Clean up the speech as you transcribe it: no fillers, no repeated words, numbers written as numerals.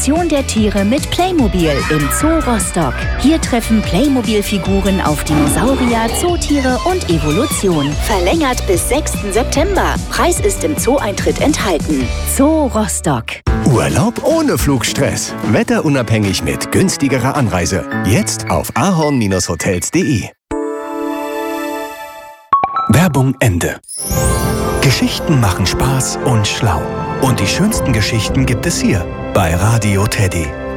Evolution der Tiere mit Playmobil im Zoo Rostock. Hier treffen Playmobil-Figuren auf Dinosaurier, Zootiere und Evolution. Verlängert bis 6. September. Preis ist im Zoo-Eintritt enthalten. Zoo Rostock. Urlaub ohne Flugstress. Wetterunabhängig mit günstigerer Anreise. Jetzt auf ahorn-hotels.de. Werbung Ende. Geschichten machen Spaß und schlau. Und die schönsten Geschichten gibt es hier bei Radio Teddy.